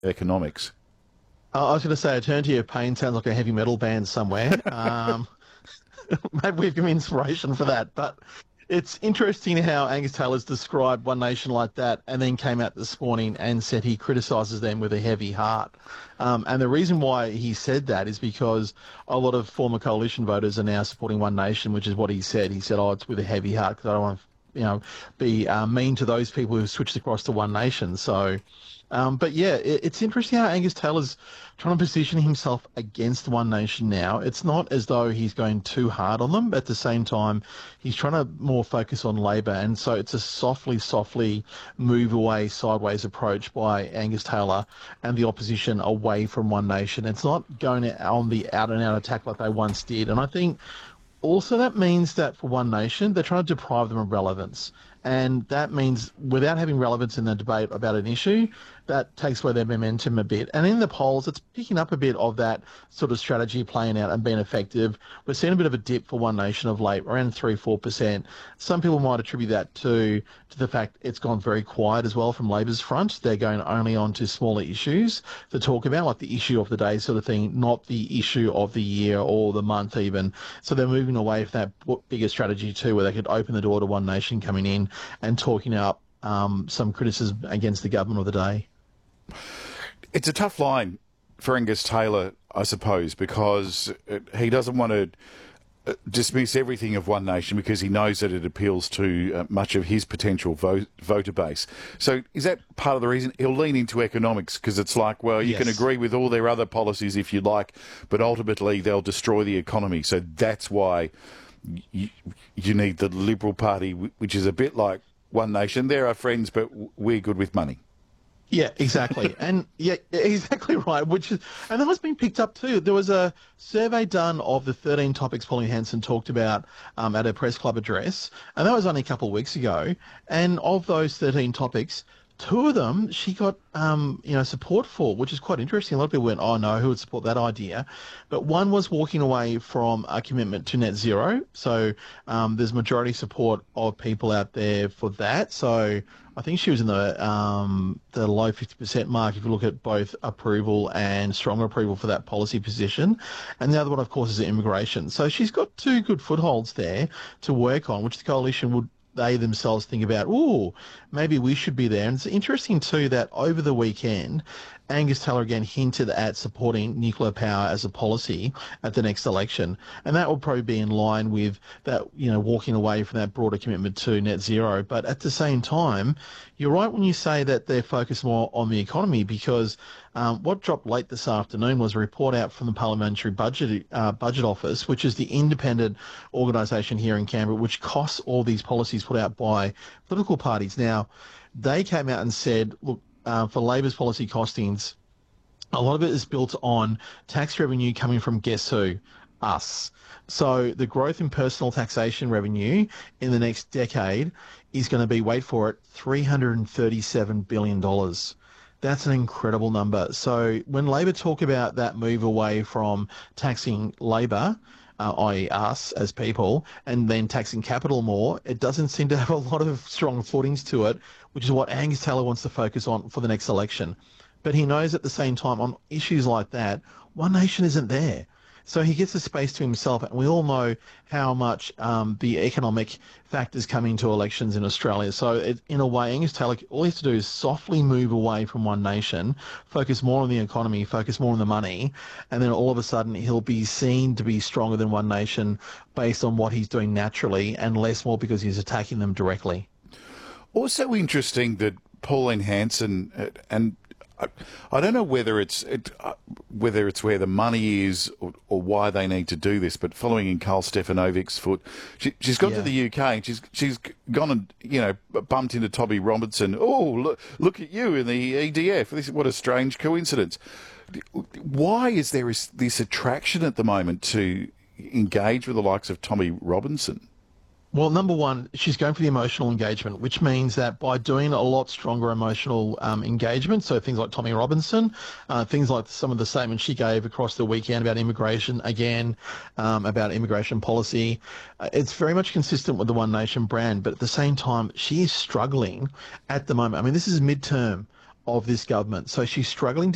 economics. I was going to say, Eternity of Pain sounds like a heavy metal band somewhere. Maybe we've given inspiration for that. But it's interesting how Angus Taylor's described One Nation like that and then came out this morning and said he criticises them with a heavy heart. And the reason why he said that is because a lot of former coalition voters are now supporting One Nation, which is what he said. He said, oh, it's with a heavy heart because I don't want to be mean to those people who switched across to One Nation. So, but yeah, it's interesting how Angus Taylor's trying to position himself against One Nation now. It's not as though he's going too hard on them, but at the same time, he's trying to more focus on Labor. And so it's a softly move away, sideways approach by Angus Taylor and the opposition away from One Nation. It's not going on the out and out attack like they once did. And I think also, that means that for One Nation, they're trying to deprive them of relevance. And that means without having relevance in the debate about an issue, that takes away their momentum a bit. And in the polls, it's picking up a bit of that sort of strategy playing out and being effective. We're seeing a bit of a dip for One Nation of late, around 3-4%. Some people might attribute that to the fact it's gone very quiet as well from Labor's front. They're going only on to smaller issues to talk about, like the issue of the day sort of thing, not the issue of the year or the month even. So they're moving away from that bigger strategy too, where they could open the door to One Nation coming in and talking up some criticism against the government of the day. It's a tough line for Angus Taylor, I suppose, because he doesn't want to dismiss everything of One Nation because he knows that it appeals to much of his potential voter base. So is that part of the reason he'll lean into economics? Because it's like, well, you can agree with all their other policies if you like, but ultimately they'll destroy the economy. So that's why you need the Liberal Party, which is a bit like One Nation. They're our friends, but we're good with money. Yeah, exactly. And yeah, exactly right. And that was being picked up too. There was a survey done of the 13 topics Pauline Hanson talked about at her press club address, and that was only a couple of weeks ago. And of those 13 topics, two of them she got support for, which is quite interesting. A lot of people went, oh no, who would support that idea? But one was walking away from a commitment to net zero. So there's majority support of people out there for that. So I think she was in the low 50% mark if you look at both approval and strong approval for that policy position. And the other one, of course, is immigration. So she's got two good footholds there to work on, which the coalition would they themselves think about, oh, maybe we should be there. And it's interesting too that over the weekend, Angus Taylor again hinted at supporting nuclear power as a policy at the next election. And that will probably be in line with that, walking away from that broader commitment to net zero. But at the same time, you're right when you say that they're focused more on the economy because what dropped late this afternoon was a report out from the Parliamentary Budget Office, which is the independent organisation here in Canberra, which costs all these policies put out by political parties. Now, they came out and said, look, for Labor's policy costings, a lot of it is built on tax revenue coming from guess who? Us. So the growth in personal taxation revenue in the next decade is going to be, wait for it, $337 billion. That's an incredible number. So when Labor talk about that move away from taxing Labor, i.e. us as people, and then taxing capital more, it doesn't seem to have a lot of strong footings to it, which is what Angus Taylor wants to focus on for the next election. But he knows at the same time on issues like that, One Nation isn't there. So he gets the space to himself, and we all know how much the economic factors come into elections in Australia. So in a way, Angus Taylor, all he has to do is softly move away from One Nation, focus more on the economy, focus more on the money, and then all of a sudden he'll be seen to be stronger than One Nation based on what he's doing naturally and less more because he's attacking them directly. Also interesting that Pauline Hanson and I don't know whether it's where the money is or why they need to do this, but following in Karl Stefanovic's foot, she's gone to the UK and she's gone and bumped into Tommy Robinson. Oh, look at you in the EDF. What a strange coincidence. Why is there this attraction at the moment to engage with the likes of Tommy Robinson? Well, number one, she's going for the emotional engagement, which means that by doing a lot stronger emotional engagement, so things like Tommy Robinson, things like some of the statements she gave across the weekend about immigration, again, about immigration policy, it's very much consistent with the One Nation brand. But at the same time, she is struggling at the moment. I mean, this is midterm of this government, so she's struggling to